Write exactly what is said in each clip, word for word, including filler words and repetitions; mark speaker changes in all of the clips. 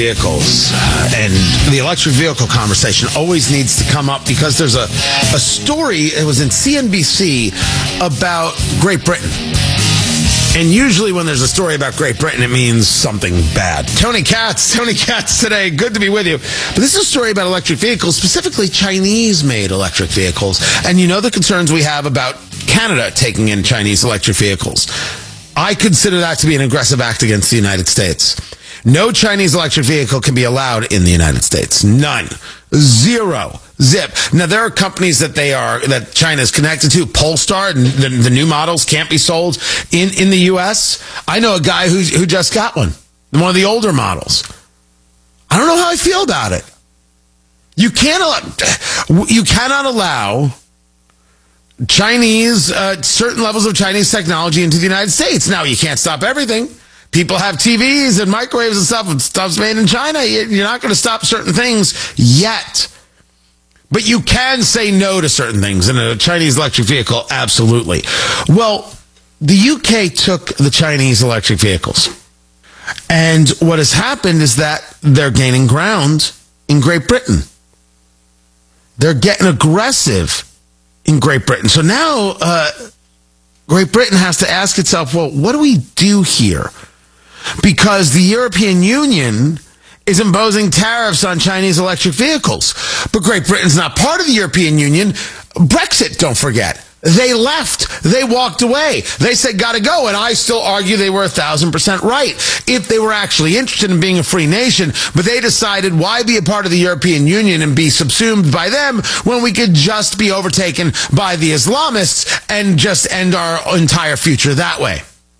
Speaker 1: vehicles. And the electric vehicle conversation always needs to come up because there's a, a story, it was in C N B C, about Great Britain. And usually when there's a story about Great Britain, it means something bad. Tony Katz, Tony Katz today. Good to be with you. But this is a story about electric vehicles, specifically Chinese-made electric vehicles. And you know the concerns we have about Canada taking in Chinese electric vehicles. I consider that to be an aggressive act against the United States. No Chinese electric vehicle can be allowed in the United States. None. Zero. Zip. Now, there are companies that they are, that China is connected to. Polestar, and the, the new models can't be sold in, in the U S. I know a guy who, who just got one. One of the older models. I don't know how I feel about it. You can't allow, you cannot allow Chinese, uh, certain levels of Chinese technology into the United States. Now, you can't stop everything. People have T Vs and microwaves and stuff, and stuff's made in China. You're not going to stop certain things yet. But you can say no to certain things in a Chinese electric vehicle, absolutely. Well, the U K took the Chinese electric vehicles. And what has happened is that they're gaining ground in Great Britain. They're getting aggressive in Great Britain. So now uh, Great Britain has to ask itself, well, what do we do here? Because the European Union is imposing tariffs on Chinese electric vehicles. But Great Britain's not part of the European Union. Brexit, don't forget. They left. They walked away. They said, gotta go. And I still argue they were a thousand percent right if they were actually interested in being a free nation. But they decided, why be a part of the European Union and be subsumed by them when we could just be overtaken by the Islamists and just end our entire future that way?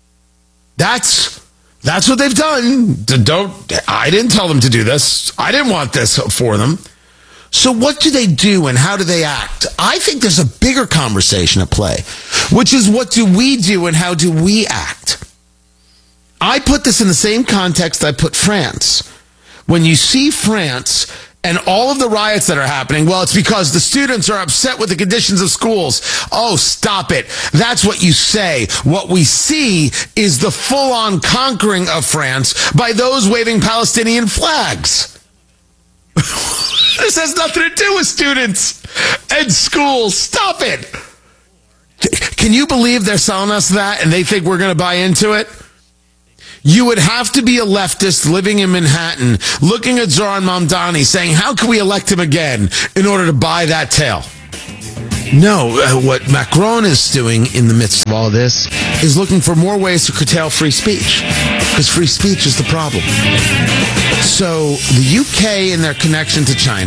Speaker 1: That's That's what they've done. Don't, I didn't tell them to do this. I didn't want this for them. So what do they do and how do they act? I think there's a bigger conversation at play, which is what do we do and how do we act? I put this in the same context I put France. When you see France and all of the riots that are happening, well, it's because the students are upset with the conditions of schools. Oh, stop it. That's what you say. What we see is the full-on conquering of France by those waving Palestinian flags. This has nothing to do with students and schools. Stop it. Can you believe they're selling us that and they think we're going to buy into it? You would have to be a leftist living in Manhattan, looking at Zoran Mamdani, saying, how can we elect him again in order to buy that tale? No, uh, what Macron is doing in the midst of all this is looking for more ways to curtail free speech, because free speech is the problem. So the U K and their connection to China,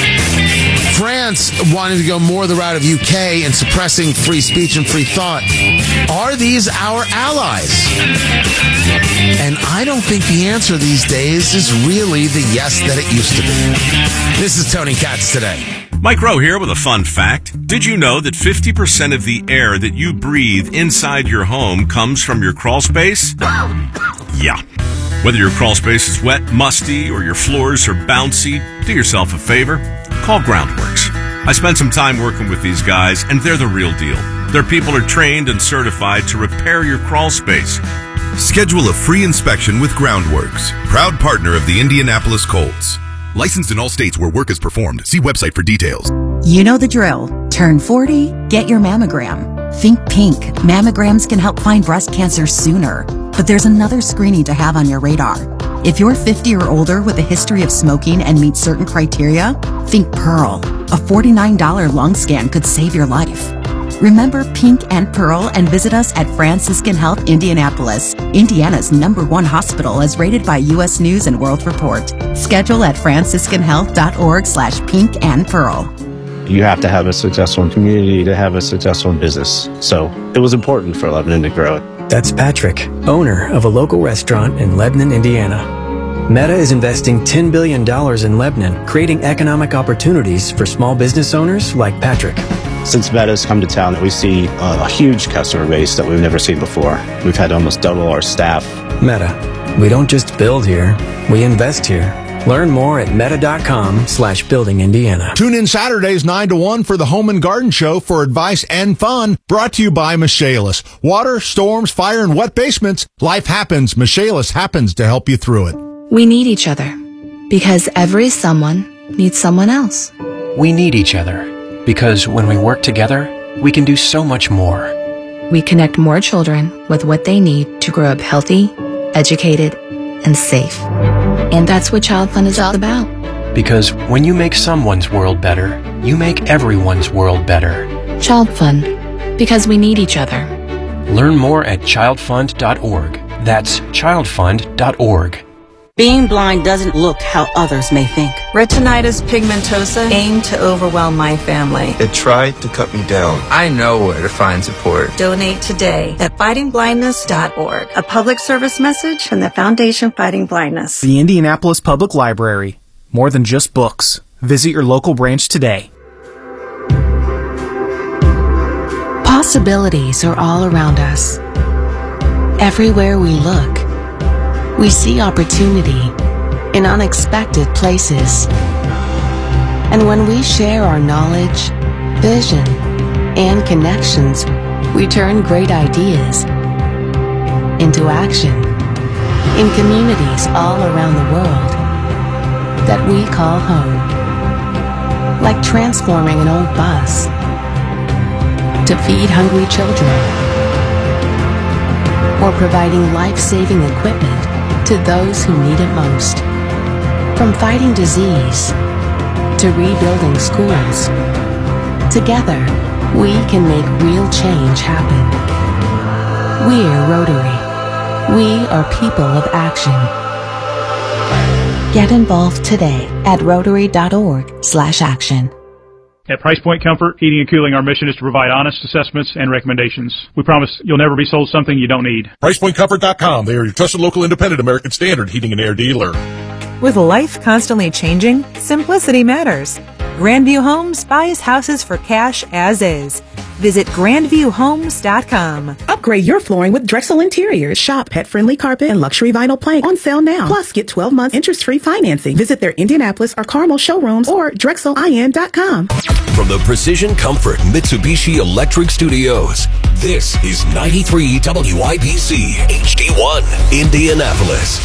Speaker 1: France wanting to go more the route of U K and suppressing free speech and free thought. Are these our allies? And I don't think the answer these days is really the yes that it used to be. This is Tony Katz Today.
Speaker 2: Mike Rowe here with a fun fact. Did you know that fifty percent of the air that you breathe inside your home comes from your crawl space? Yeah. Whether your crawl space is wet, musty, or your floors are bouncy, do yourself a favor. Call Groundworks. I spent some time working with these guys, and they're the real deal. Their people are trained and certified to repair your crawl space.
Speaker 3: Schedule a free inspection with Groundworks, proud partner of the Indianapolis Colts. Licensed in all states where work is performed. See website for details.
Speaker 4: You know the drill. Turn forty, get your mammogram. Think pink. Mammograms can help find breast cancer sooner. But there's another screening to have on your radar. If you're fifty or older with a history of smoking and meet certain criteria, think Pearl. A forty-nine dollars lung scan could save your life. Remember Pink and Pearl and visit us at Franciscan Health Indianapolis, Indiana's number one hospital as rated by U S News and World Report. Schedule at franciscan health dot org slash pink and pearl.
Speaker 5: You have to have a successful community to have a successful business. So it was important for Lebanon to grow it.
Speaker 6: That's Patrick, owner of a local restaurant in Lebanon, Indiana. Meta is investing ten billion dollars in Lebanon, creating economic opportunities for small business owners like Patrick.
Speaker 5: Since Meta's come to town, we see a huge customer base that we've never seen before. We've had to almost double our staff.
Speaker 6: Meta. We don't just build here, we invest here. Learn more at meta.com slash building Indiana.
Speaker 7: Tune in Saturdays nine to one for the Home and Garden Show for advice and fun. Brought to you by Michaelis. Water, storms, fire, and wet basements. Life happens. Michaelis happens to help you through it.
Speaker 8: We need each other. Because every someone needs someone else.
Speaker 6: We need each other because when we work together, we can do so much more.
Speaker 8: We connect more children with what they need to grow up healthy, educated, and safe. And that's what Child Fund is all about.
Speaker 6: Because when you make someone's world better, you make everyone's world better.
Speaker 8: Child Fund. Because we need each other.
Speaker 6: Learn more at child fund dot org. That's child fund dot org.
Speaker 9: Being blind doesn't look how others may think.
Speaker 10: Retinitis pigmentosa aimed to overwhelm my family.
Speaker 11: It tried to cut me down. I know where to find support.
Speaker 10: Donate today at fighting blindness dot org. A public service message from the Foundation Fighting Blindness.
Speaker 12: The Indianapolis Public Library. More than just books. Visit your local branch today.
Speaker 8: Possibilities are all around us. Everywhere we look, we see opportunity in unexpected places. And when we share our knowledge, vision, and connections, we turn great ideas into action in communities all around the world that we call home. Like transforming an old bus to feed hungry children, or providing life-saving equipment to those who need it most. From fighting disease to rebuilding schools, together we can make real change happen. We're Rotary. We are people of action. Get involved today at rotary dot org slash action.
Speaker 13: At Price Point Comfort Heating and Cooling, our mission is to provide honest assessments and recommendations. We promise you'll never be sold something you don't need.
Speaker 14: price point comfort dot com. They are your trusted local independent American Standard heating and air dealer.
Speaker 15: With life constantly changing, simplicity matters. Grandview Homes buys houses for cash as is. Visit grandview homes dot com.
Speaker 16: Upgrade your flooring with Drexel Interiors. Shop pet-friendly carpet and luxury vinyl plank on sale now. Plus, get twelve months interest-free financing. Visit their Indianapolis or Carmel showrooms or drexel I N dot com.
Speaker 17: From the Precision Comfort Mitsubishi Electric Studios, this is ninety-three W I B C H D one, Indianapolis.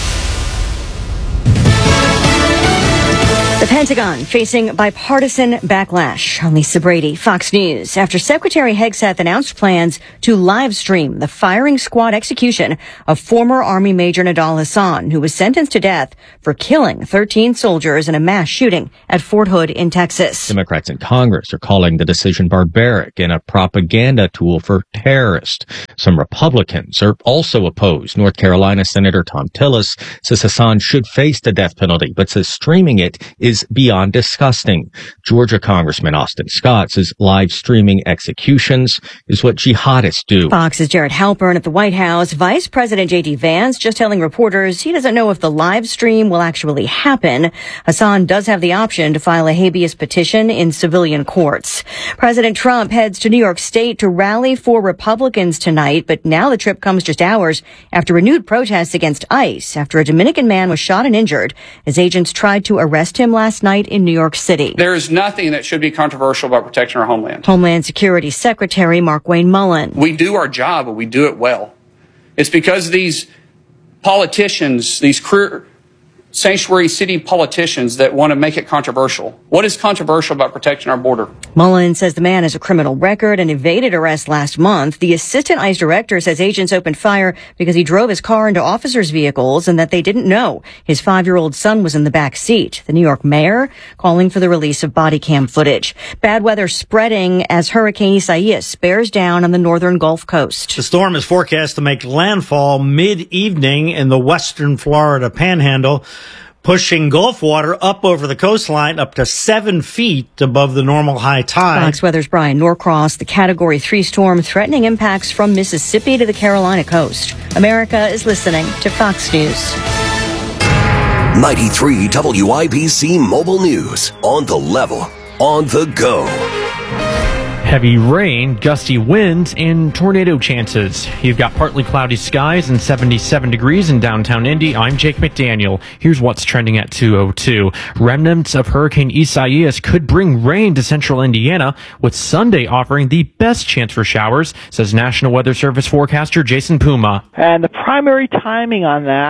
Speaker 18: The Pentagon facing bipartisan backlash. I'm Lisa Brady, Fox News. After Secretary Hegseth announced plans to live stream the firing squad execution of former Army Major Nidal Hasan, who was sentenced to death for killing thirteen soldiers in a mass shooting at Fort Hood in Texas.
Speaker 19: Democrats in Congress are calling the decision barbaric and a propaganda tool for terrorists. Some Republicans are also opposed. North Carolina Senator Tom Tillis says Hasan should face the death penalty, but says streaming it is beyond disgusting. Georgia Congressman Austin Scott says live streaming executions is what jihadists do.
Speaker 18: Fox's Jared Halpern at the White House. Vice President J D Vance just telling reporters he doesn't know if the live stream will actually happen. Hasan does have the option to file a habeas petition in civilian courts. President Trump heads to New York State to rally for Republicans tonight, but now the trip comes just hours after renewed protests against ICE after a Dominican man was shot and injured as agents tried to arrest him last night in New York City.
Speaker 20: There is nothing that should be controversial about protecting our homeland.
Speaker 18: Homeland Security Secretary Markwayne Mullin.
Speaker 20: We do our job, but we do it well. It's because these politicians, these career sanctuary city politicians that want to make it controversial. What is controversial about protecting our border?
Speaker 18: Mullin says the man has a criminal record and evaded arrest last month. The assistant ICE director says agents opened fire because he drove his car into officers' vehicles and that they didn't know his five-year-old son was in the back seat. The New York mayor calling for the release of body cam footage. Bad weather spreading as Hurricane Isaias bears down on the northern Gulf Coast.
Speaker 21: The storm is forecast to make landfall mid-evening in the western Florida panhandle, pushing Gulf water up over the coastline up to seven feet above the normal high tide.
Speaker 18: Fox Weather's Brian Norcross. The Category three storm threatening impacts from Mississippi to the Carolina coast. America is listening to Fox News.
Speaker 17: ninety-three W I B C Mobile News. On the level, on the go.
Speaker 22: Heavy rain, gusty winds, and tornado chances. You've got partly cloudy skies and seventy-seven degrees in downtown Indy. I'm Jake McDaniel. Here's what's trending at two oh two. Remnants of Hurricane Isaias could bring rain to central Indiana, with Sunday offering the best chance for showers, says National Weather Service forecaster Jason Puma.
Speaker 23: And the primary timing on that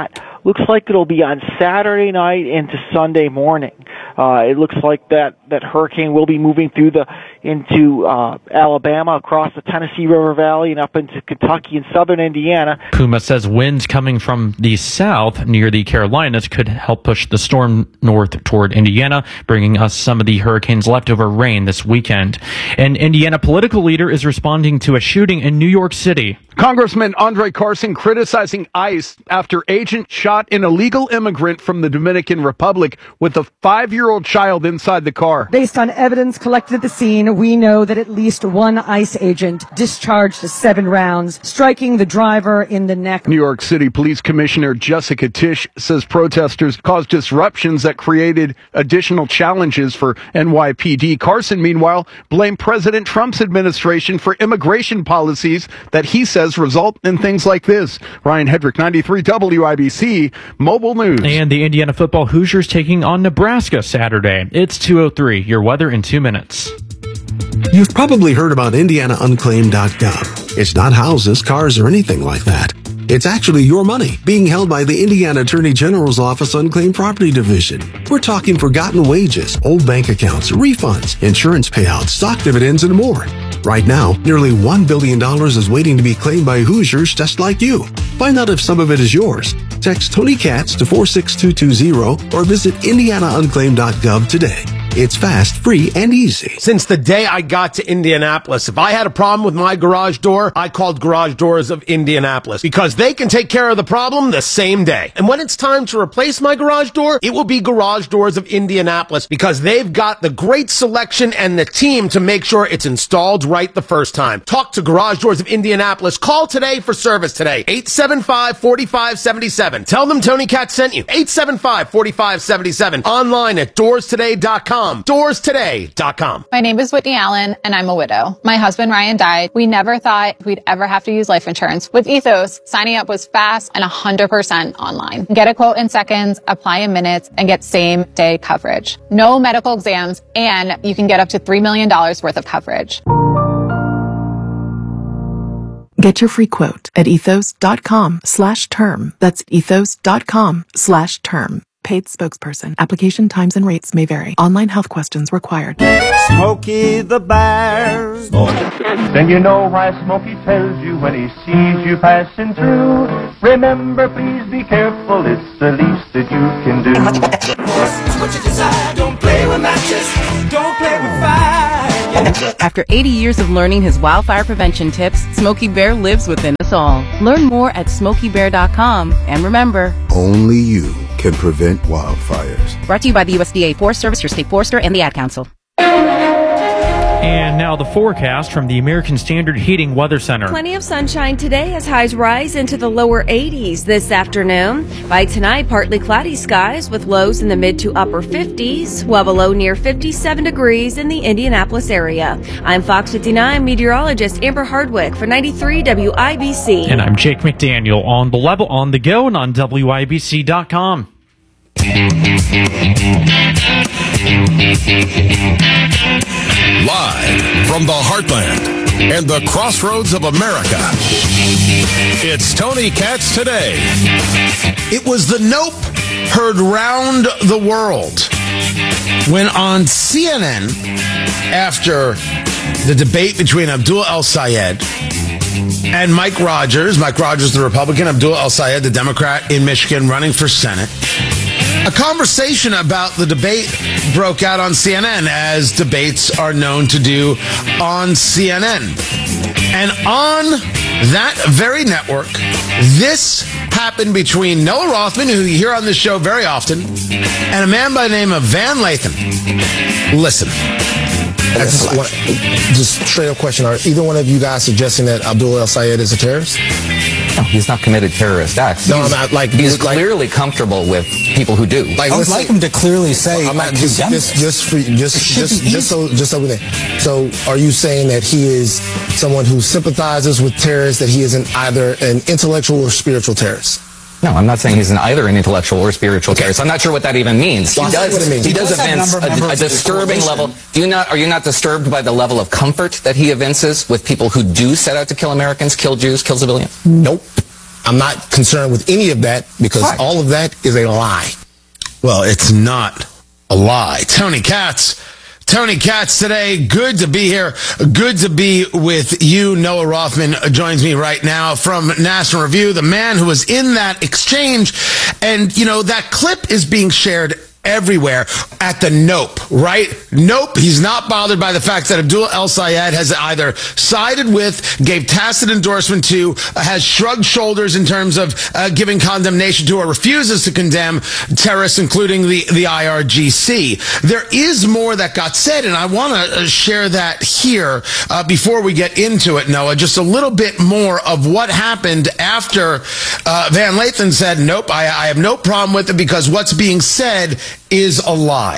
Speaker 1: looks like it'll be on Saturday night into Sunday morning. Uh, it looks like that, that hurricane will be moving through the, into, uh, Alabama, across the Tennessee River Valley and up into Kentucky and southern Indiana.
Speaker 22: Puma says winds coming from the south near the Carolinas could help push the storm north toward Indiana, bringing us some of the hurricane's leftover rain this weekend. An Indiana political leader is responding to a shooting in New York City.
Speaker 2: Congressman Andre Carson criticizing ICE after agent shot an illegal immigrant from the Dominican Republic with a five-year-old child inside the car.
Speaker 23: Based on evidence collected at the scene, we know that at least one ICE agent discharged seven rounds, striking the driver in the neck.
Speaker 2: New York City Police Commissioner Jessica Tisch says protesters caused disruptions that created additional challenges for N Y P D. Carson, meanwhile, blamed President Trump's administration for immigration policies that he says result in things like this. Ryan Hedrick, ninety-three W I B C, Mobile News.
Speaker 22: And the Indiana football Hoosiers taking on Nebraska Saturday. It's two oh three. Your weather in two minutes.
Speaker 24: You've probably heard about Indiana Unclaimed dot gov. It's not houses, cars, or anything like that. It's actually your money being held by the Indiana Attorney General's Office Unclaimed Property Division. We're talking forgotten wages, old bank accounts, refunds, insurance payouts, stock dividends, and more. Right now, nearly one billion dollars is waiting to be claimed by Hoosiers just like you. Find out if some of it is yours. Text Tony Katz to four six two two zero or visit Indiana Unclaimed dot gov today. It's fast, free, and easy.
Speaker 25: Since the day I got to Indianapolis, if I had a problem with my garage door, I called Garage Doors of Indianapolis because they can take care of the problem the same day. And when it's time to replace my garage door, it will be Garage Doors of Indianapolis because they've got the great selection and the team to make sure it's installed right the first time. Talk to Garage Doors of Indianapolis. Call today for service today. eight seven five, four five seven seven. Tell them Tony Katz sent you. eight seven five, four five seven seven. Online at doors today dot com. doors today dot com.
Speaker 26: My name is Whitney Allen, and I'm a widow. My husband, Ryan, died. We never thought we'd ever have to use life insurance. With Ethos, signing up was fast and one hundred percent online. Get a quote in seconds, apply in minutes, and get same-day coverage. No medical exams, and you can get up to three million dollars worth of coverage.
Speaker 27: Get your free quote at ethos.com slash term. That's ethos.com slash term. Paid spokesperson. Application times and rates may vary. Online health questions required.
Speaker 28: Smokey the Bear. Then you know why Smokey tells you when he sees you passing through. Remember, please be careful. It's the least that you can do.
Speaker 29: What you desire, don't play with matches. Don't play with fire.
Speaker 30: After eighty years of learning his wildfire prevention tips, Smokey Bear lives within us all. Learn more at smokey bear dot com. And remember,
Speaker 31: only you can prevent wildfires.
Speaker 30: Brought to you by the U S D A Forest Service, your state forester, and the Ad Council.
Speaker 22: And now the forecast from the American Standard Heating Weather Center.
Speaker 32: Plenty of sunshine today as highs rise into the lower eighties this afternoon. By tonight, partly cloudy skies with lows in the mid to upper fifties. We'll have a low near fifty-seven degrees in the Indianapolis area. I'm Fox fifty-nine meteorologist Amber Hardwick for ninety-three W I B C.
Speaker 22: And I'm Jake McDaniel on the level, on the go, and on W I B C dot com.
Speaker 14: Live from the heartland and the crossroads of America, it's Tony Katz Today.
Speaker 25: It was the Nope heard round the world when on C N N, after the debate between Abdul El-Sayed and Mike Rogers, Mike Rogers, the Republican, Abdul El-Sayed, the Democrat in Michigan running for Senate, a conversation about the debate broke out on C N N, as debates are known to do on C N N. And on that very network, this happened between Noah Rothman, who you hear on this show very often, and a man by the name of Van Lathan. Listen.
Speaker 33: That's just, one, just straight up question. Are either one of you guys suggesting that Abdul El-Sayed is a terrorist?
Speaker 34: No, he's not committed terrorist acts.
Speaker 33: No,
Speaker 34: he's,
Speaker 33: I'm not, like,
Speaker 34: he's
Speaker 33: like,
Speaker 34: clearly comfortable with people who do.
Speaker 33: Like,
Speaker 34: I
Speaker 33: would like him to clearly say, I'm not just, just, just, for, just, just, just so, just so we So, are you saying that he is someone who sympathizes with terrorists, that he isn't either an intellectual or spiritual terrorist?
Speaker 34: No, I'm not saying he's an either an intellectual or spiritual okay. terrorist. I'm not sure what that even means.
Speaker 33: Well,
Speaker 34: he does.
Speaker 33: What it means.
Speaker 34: He, he does, does evince a, a disturbing level. Do you not? Are you not disturbed by the level of comfort that he evinces with people who do set out to kill Americans, kill Jews, kill civilians?
Speaker 33: Nope. I'm not concerned with any of that because right. all of that is a lie.
Speaker 25: Well, it's not a lie. Tony Katz. Tony Katz today. Good to be here. Good to be with you. Noah Rothman joins me right now from National Review, the man who was in that exchange. And, you know, that clip is being shared everywhere at the Nope, right? Nope. He's not bothered by the fact that Abdullah El-Sayed has either sided with, gave tacit endorsement to, uh, has shrugged shoulders in terms of uh, giving condemnation to, or refuses to condemn terrorists, including the, the I R G C. There is more that got said, and I want to uh, share that here uh, before we get into it, Noah. Just a little bit more of what happened after uh, Van Lathan said, nope, I, I have no problem with it because what's being said is a lie.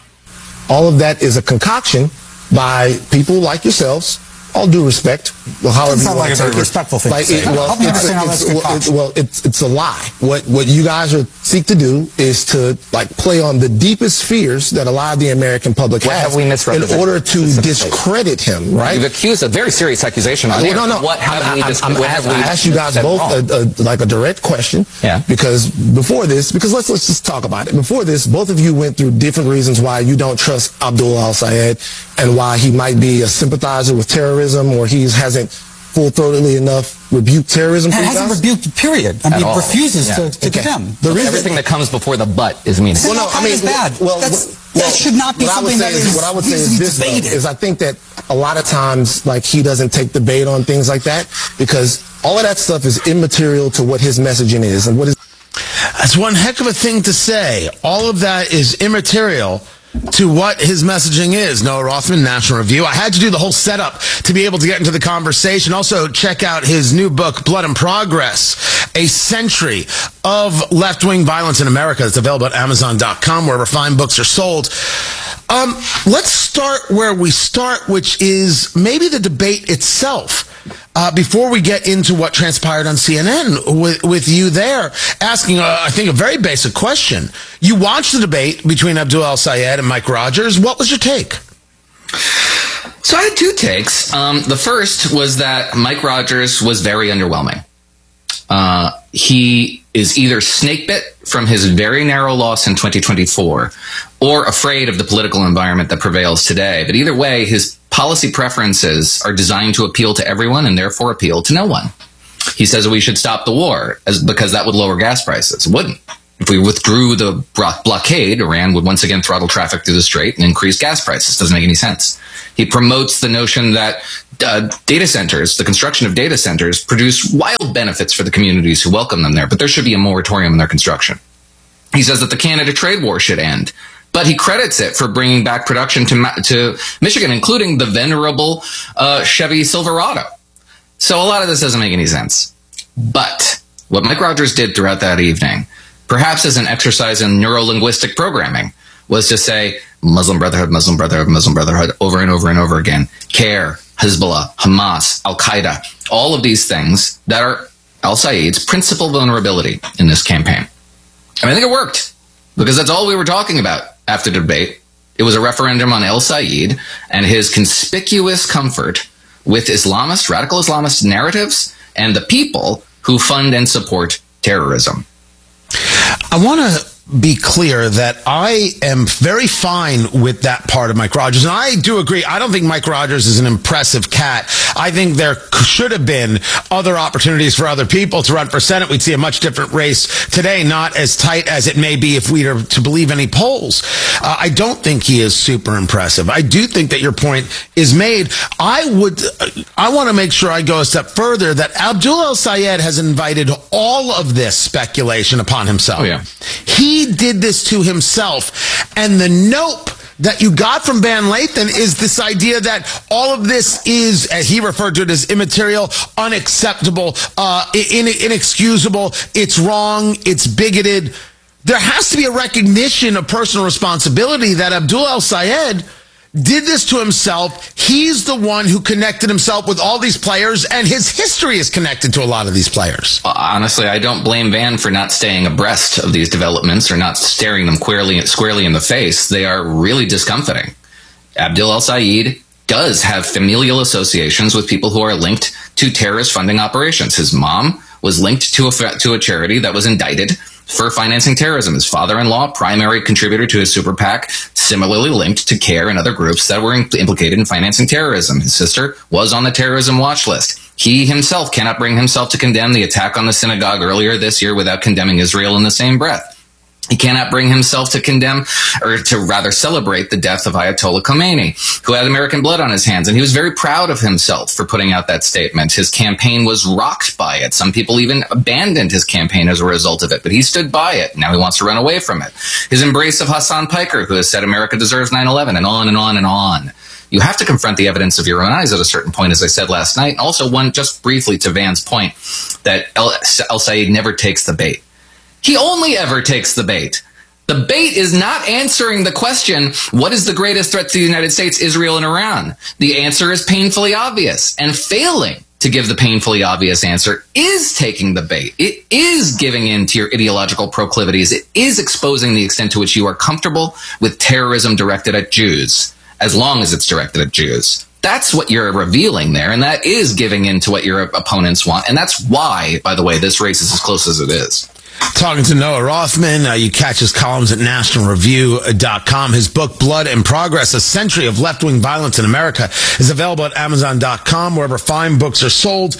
Speaker 33: All of that is a concoction by people like yourselves. All due respect. Well, however you want to take it. Respectful thing like, to say. It, well, it's, it's, it's, well, it's it's a lie. What what you guys are seek to do is to like play on the deepest fears that a lot of the American public
Speaker 34: what
Speaker 33: has
Speaker 34: have we misrepresented?
Speaker 33: In order to discredit him, right?
Speaker 34: You've accused a very serious accusation on
Speaker 33: well,
Speaker 34: here.
Speaker 33: No, no.
Speaker 34: What have
Speaker 33: I'm,
Speaker 34: we
Speaker 33: I'm,
Speaker 34: dis-
Speaker 33: I'm,
Speaker 34: what
Speaker 33: I,
Speaker 34: have
Speaker 33: I
Speaker 34: we
Speaker 33: asked you guys both a, a, like a direct question.
Speaker 34: Yeah.
Speaker 33: Because before this, because let's let's just talk about it. Before this, both of you went through different reasons why you don't trust Abdullah El-Sayed and why he might be a sympathizer with terrorism or he hasn't full-throatedly enough rebuked terrorism.
Speaker 3: He hasn't rebuked, period. I mean, he refuses
Speaker 34: yeah.
Speaker 3: to, to
Speaker 33: okay.
Speaker 3: condemn.
Speaker 34: The reason everything that comes before the but is meaningless.
Speaker 3: Well, no, I mean, is bad. Well, That's,
Speaker 33: well,
Speaker 3: that should not be something that is
Speaker 33: What I would say is this, though, is I think that a lot of times, like, he doesn't take the bait on things like that because all of that stuff is immaterial to what his messaging is and what is.
Speaker 25: That's one heck of a thing to say. All of that is immaterial to what his messaging is. Noah Rothman, National Review. I had to do the whole setup to be able to get into the conversation. Also, check out his new book, Blood and Progress, A Century of Left-Wing Violence in America. It's available at amazon dot com, wherever fine books are sold. Um, let's start where we start, which is maybe the debate itself. Uh, before we get into what transpired on C N N with, with you there, asking, uh, I think, a very basic question. You watched the debate between Abdullah El-Sayed and Mike Rogers. What was your take?
Speaker 34: So I had two takes. Um, the first was that Mike Rogers was very underwhelming. Uh, he is either snakebit from his very narrow loss in twenty twenty-four or afraid of the political environment that prevails today. But either way, his policy preferences are designed to appeal to everyone and therefore appeal to no one. He says we should stop the war as, because that would lower gas prices. It wouldn't. If we withdrew the blockade, Iran would once again throttle traffic through the strait and increase gas prices. Doesn't make any sense. He promotes the notion that uh, data centers, the construction of data centers, produce wild benefits for the communities who welcome them there, but there should be a moratorium in their construction. He says that the Canada trade war should end, but he credits it for bringing back production to, to Michigan, including the venerable uh, Chevy Silverado. So a lot of this doesn't make any sense. But what Mike Rogers did throughout that evening, perhaps as an exercise in neuro-linguistic programming, was to say Muslim Brotherhood, Muslim Brotherhood, Muslim Brotherhood over and over and over again. CARE, Hezbollah, Hamas, Al-Qaeda, all of these things that are Al-Sayed's principal vulnerability in this campaign. And I think it worked, because that's all we were talking about after the debate. It was a referendum on El-Sayed and his conspicuous comfort with Islamist, radical Islamist narratives and the people who fund and support terrorism.
Speaker 25: I want to be clear that I am very fine with that part of Mike Rogers. And I do agree. I don't think Mike Rogers is an impressive cat. I think there should have been other opportunities for other people to run for Senate. We'd see a much different race today, not as tight as it may be if we are to believe any polls. Uh, I don't think he is super impressive. I do think that your point is made. I would, uh, I want to make sure I go a step further that Abdullah El-Sayed has invited all of this speculation upon himself.
Speaker 34: Oh, yeah.
Speaker 25: He He did this to himself. And the nope that you got from Van Lathan is this idea that all of this is, as he referred to it, as immaterial, unacceptable, uh, in- inexcusable, it's wrong, it's bigoted. There has to be a recognition of personal responsibility that Abdullah El-Sayed did this to himself. He's the one who connected himself with all these players, and his history is connected to a lot of these players.
Speaker 34: Honestly, I don't blame Van for not staying abreast of these developments or not staring them squarely, squarely in the face. They are really discomfiting. Abdullah El-Sayed does have familial associations with people who are linked to terrorist funding operations. His mom was linked to a, to a charity that was indicted for financing terrorism. His father-in-law, primary contributor to his super PAC, similarly linked to CARE and other groups that were implicated in financing terrorism. His sister was on the terrorism watch list. He himself cannot bring himself to condemn the attack on the synagogue earlier this year without condemning Israel in the same breath. He cannot bring himself to condemn, or to rather celebrate, the death of Ayatollah Khomeini, who had American blood on his hands. And he was very proud of himself for putting out that statement. His campaign was rocked by it. Some people even abandoned his campaign as a result of it, but he stood by it. Now he wants to run away from it. His embrace of Hassan Piker, who has said America deserves nine eleven, and on and on and on. You have to confront the evidence of your own eyes at a certain point, as I said last night. Also, one, just briefly to Van's point, that El, El Sayed never takes the bait. He only ever takes the bait. The bait is not answering the question, what is the greatest threat to the United States, Israel, and Iran? The answer is painfully obvious. And failing to give the painfully obvious answer is taking the bait. It is giving in to your ideological proclivities. It is exposing the extent to which you are comfortable with terrorism directed at Jews, as long as it's directed at Jews. That's what you're revealing there, and that is giving in to what your opponents want. And that's why, by the way, this race is as close as it is.
Speaker 25: Talking to Noah Rothman. Uh, you catch his columns at national review dot com. His book, Blood and Progress, A Century of Left-Wing Violence in America, is available at amazon dot com, wherever fine books are sold.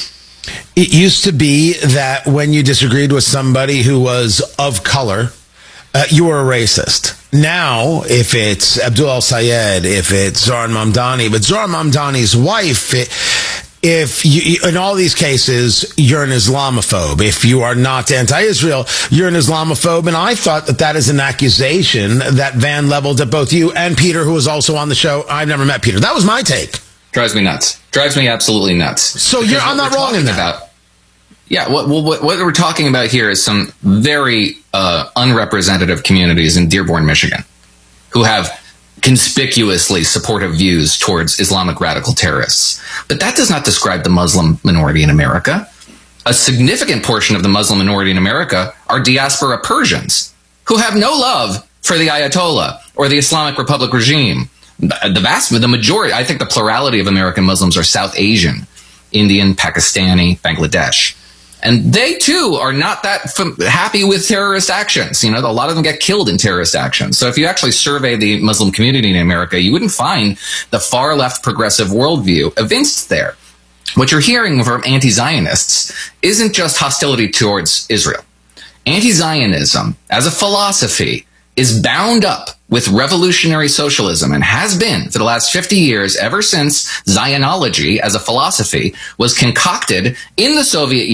Speaker 25: It used to be that when you disagreed with somebody who was of color, uh, you were a racist. Now, if it's Abdul El-Sayed, if it's Zohran Mamdani, but Zohran Mamdani's wife, it, if you, in all these cases, you're an Islamophobe. If you are not anti-Israel, you're an Islamophobe. And I thought that that is an accusation that Van leveled at both you and Peter, who was also on the show. I've never met Peter. That was my take.
Speaker 34: Drives me nuts. Drives me absolutely nuts.
Speaker 25: So you're, I'm not wrong in that. About,
Speaker 34: yeah, what, what, what we're talking about here is some very uh, unrepresentative communities in Dearborn, Michigan, who have conspicuously supportive views towards Islamic radical terrorists. But that does not describe the Muslim minority in America. A significant portion of the Muslim minority in America are diaspora Persians who have no love for the Ayatollah or the Islamic Republic regime. The vast, the majority, I think the plurality of American Muslims are South Asian, Indian, Pakistani, Bangladesh. And they, too, are not that f- happy with terrorist actions. You know, a lot of them get killed in terrorist actions. So if you actually survey the Muslim community in America, you wouldn't find the far-left progressive worldview evinced there. What you're hearing from anti-Zionists isn't just hostility towards Israel. Anti-Zionism, as a philosophy, is bound up with revolutionary socialism and has been for the last fifty years, ever since Zionology as a philosophy was concocted in the Soviet Union.